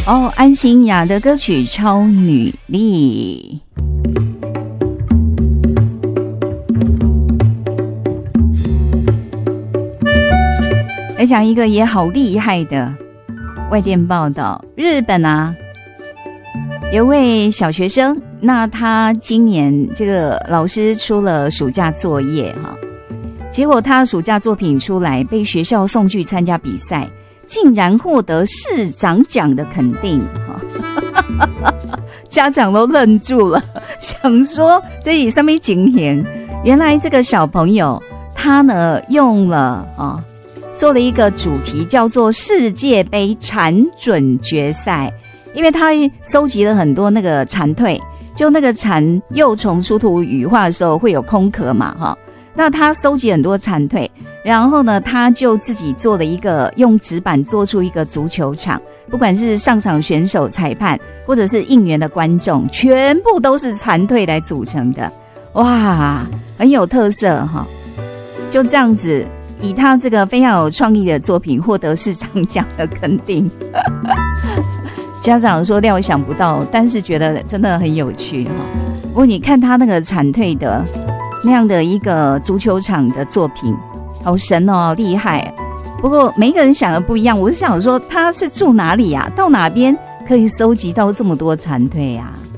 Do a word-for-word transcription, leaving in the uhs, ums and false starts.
哦，安心雅的歌曲《超女力》。来讲一个也好厉害的外电报道，日本啊，有位小学生，那他今年这个老师出了暑假作业哈，结果他暑假作品出来，被学校送去参加比赛，竟然获得市长奖的肯定哈，家长都愣住了，想说这里上面景言，原来这个小朋友他呢用了啊。做了一个主题叫做世界杯蝉准决赛，因为他收集了很多那个蝉蜕，就那个蝉幼虫出土羽化的时候会有空壳嘛哈，那他收集很多蝉蜕，然后呢他就自己做了一个用纸板做出一个足球场，不管是上场选手、裁判或者是应援的观众，全部都是蝉蜕来组成的，哇，很有特色哈，就这样子。以他这个非常有创意的作品获得市长奖的肯定，家长说料想不到，但是觉得真的很有趣哈。不过你看他那个蝉蜕的那样的一个足球场的作品，好神哦，厉害。不过每一个人想的不一样，我是想说他是住哪里啊？到哪边可以收集到这么多蝉蜕啊？